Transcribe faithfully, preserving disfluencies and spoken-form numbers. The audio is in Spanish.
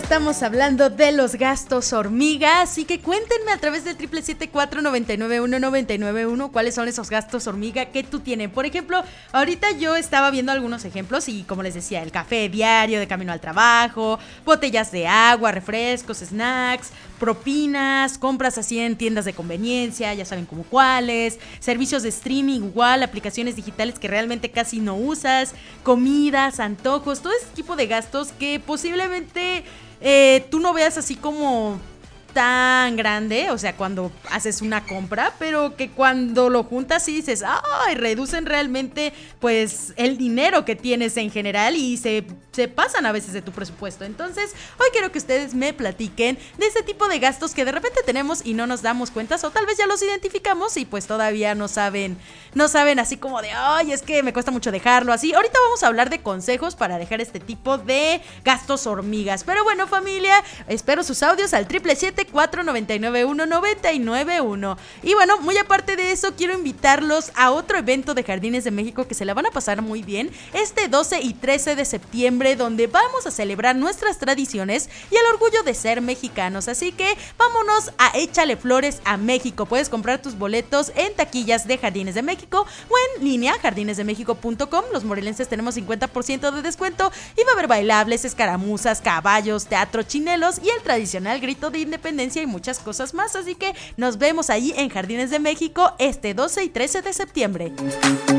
estamos hablando de los gastos hormiga, así que cuéntenme a través del triple siete cuatro nueve nueve uno nueve nueve uno cuáles son esos gastos hormiga que tú tienes. Por ejemplo, ahorita yo estaba viendo algunos ejemplos y como les decía, el café diario de camino al trabajo, botellas de agua, refrescos, snacks, propinas, compras así en tiendas de conveniencia, ya saben como cuáles, servicios de streaming igual, aplicaciones digitales que realmente casi no usas, comidas, antojos, todo ese tipo de gastos que posiblemente eh, tú no veas así como tan grande, o sea, cuando haces una compra, pero que cuando lo juntas y dices, ay, reducen realmente pues el dinero que tienes en general y se, se pasan a veces de tu presupuesto. Entonces, hoy quiero que ustedes me platiquen de ese tipo de gastos que de repente tenemos y no nos damos cuentas, o tal vez ya los identificamos y pues todavía no saben, no saben así como de, ay, es que me cuesta mucho dejarlo así. Ahorita vamos a hablar de consejos para dejar este tipo de gastos hormigas, pero bueno, familia, espero sus audios al triple siete cuatro nueve nueve uno nueve nueve uno. Y bueno, muy aparte de eso, quiero invitarlos a otro evento de Jardines de México que se la van a pasar muy bien este doce y trece de septiembre, donde vamos a celebrar nuestras tradiciones y el orgullo de ser mexicanos. Así que vámonos a Échale Flores a México. Puedes comprar tus boletos en taquillas de Jardines de México o en línea jardines de méxico punto com. Los morelenses tenemos cincuenta por ciento de descuento y va a haber bailables, escaramuzas, caballos, teatro, chinelos y el tradicional grito de independencia y muchas cosas más, así que nos vemos ahí en Jardines de México este doce y trece de septiembre.